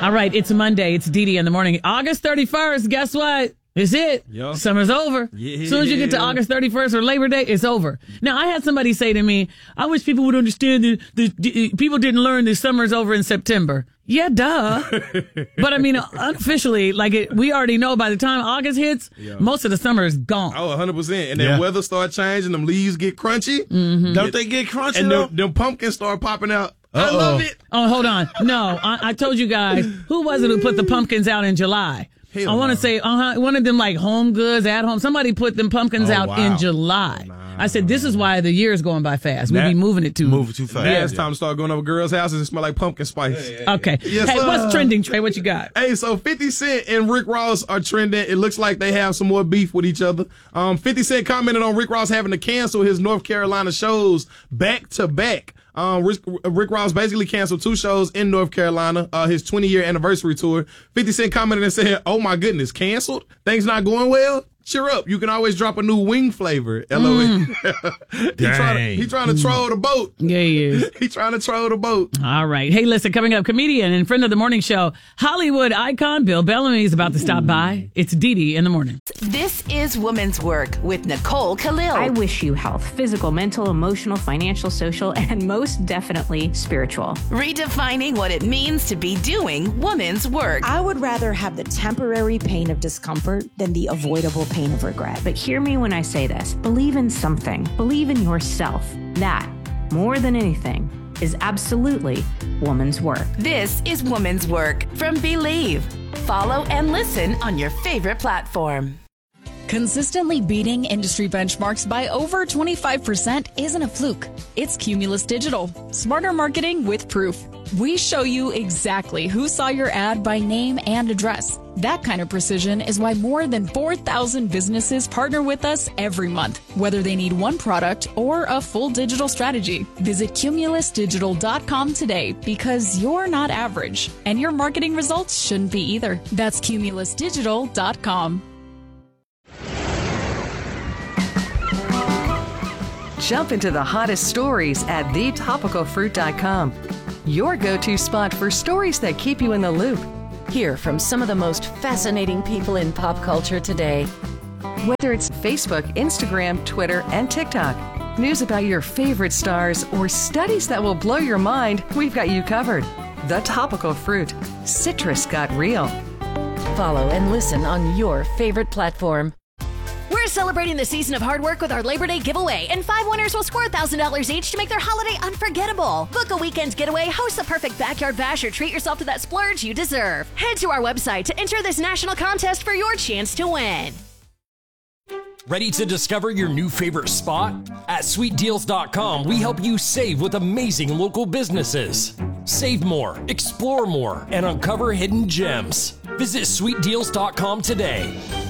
All right, it's Monday. It's Dee Dee in the morning. August 31st, guess what? It's it. Yep. Summer's over. Yeah. As soon as you get to August 31st or Labor Day, it's over. Now, I had somebody say to me, I wish people would understand that people didn't learn that summer's over in September. Yeah, duh. But I mean, unofficially, we already know by the time August hits, most of the summer is gone. Oh, 100%. And then weather start changing, them leaves get crunchy. Mm-hmm. Don't they get crunchy, and them pumpkins start popping out. I love it. Oh, hold on. No, I told you guys, who was it who put the pumpkins out in July? Hell I want to say, one of them like Home Goods, at home. Somebody put them pumpkins out in July. I said, this is why the year is going by fast. We be moving it too fast. Now it's time to start going over girls' houses and smell like pumpkin spice. Okay. Yes, hey, what's trending, Trey? What you got? Hey, so 50 Cent and Rick Ross are trending. It looks like they have some more beef with each other. 50 Cent commented on Rick Ross having to cancel his North Carolina shows back to back. Rick Ross basically canceled 2 shows in North Carolina, his 20-year anniversary tour. 50 Cent commented and said, "Oh my goodness, canceled? Things not going well? Cheer up. You can always drop a new wing flavor." LOL. He trying to troll the boat. Yeah, he is. He trying to troll the boat. All right. Hey, listen, coming up, comedian and friend of the morning show, Hollywood icon Bill Bellamy is about to stop by. It's Dee Dee in the morning. This is Woman's Work with Nicole Khalil. I wish you health, physical, mental, emotional, financial, social, and most definitely spiritual. Redefining what it means to be doing woman's work. I would rather have the temporary pain of discomfort than the avoidable pain of regret. But hear me when I say this. Believe in something. Believe in yourself. That, more than anything, is absolutely woman's work. This is Woman's Work from Believe. Follow and listen on your favorite platform. Consistently beating industry benchmarks by over 25% isn't a fluke. It's Cumulus Digital. Smarter marketing with proof. We show you exactly who saw your ad by name and address. That kind of precision is why more than 4,000 businesses partner with us every month, whether they need one product or a full digital strategy. Visit cumulusdigital.com today because you're not average, and your marketing results shouldn't be either. That's cumulusdigital.com. Jump into the hottest stories at thetopicalfruit.com. Your go-to spot for stories that keep you in the loop. Hear from some of the most fascinating people in pop culture today. Whether it's Facebook, Instagram, Twitter, and TikTok, news about your favorite stars, or studies that will blow your mind, we've got you covered. The Topical Fruit. Citrus got real. Follow and listen on your favorite platform. We're celebrating the season of hard work with our Labor Day giveaway, and 5 winners will score $1,000 each to make their holiday unforgettable. Book a weekend getaway, host the perfect backyard bash, or treat yourself to that splurge you deserve. Head to our website to enter this national contest for your chance to win. Ready to discover your new favorite spot? At sweetdeals.com, we help you save with amazing local businesses. Save more, explore more, and uncover hidden gems. Visit sweetdeals.com today.